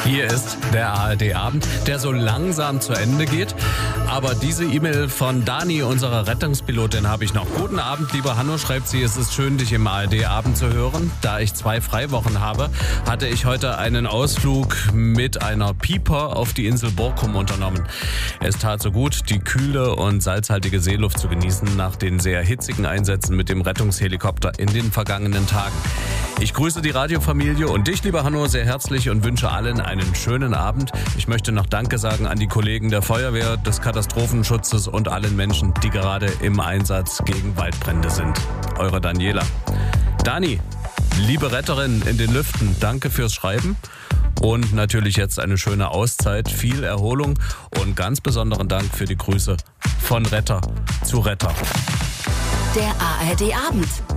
Hier ist der ARD-Abend, der so langsam zu Ende geht. Aber diese E-Mail von Dani, unserer Rettungspilotin, habe ich noch. Guten Abend, lieber Hanno, schreibt sie, es ist schön, dich im ARD-Abend zu hören. Da ich 2 Freiwochen habe, hatte ich heute einen Ausflug mit einer Pieper auf die Insel Borkum unternommen. Es tat so gut, die kühle und salzhaltige Seeluft zu genießen nach den sehr hitzigen Einsätzen mit dem Rettungshelikopter in den vergangenen Tagen. Ich grüße die Radiofamilie und dich, lieber Hanno, sehr herzlich und wünsche allen einen schönen Abend. Ich möchte noch Danke sagen an die Kollegen der Feuerwehr, des Katastrophenschutzes und allen Menschen, die gerade im Einsatz gegen Waldbrände sind. Eure Daniela. Dani, liebe Retterin in den Lüften, danke fürs Schreiben. Und natürlich jetzt eine schöne Auszeit, viel Erholung und ganz besonderen Dank für die Grüße von Retter zu Retter. Der ARD-Abend.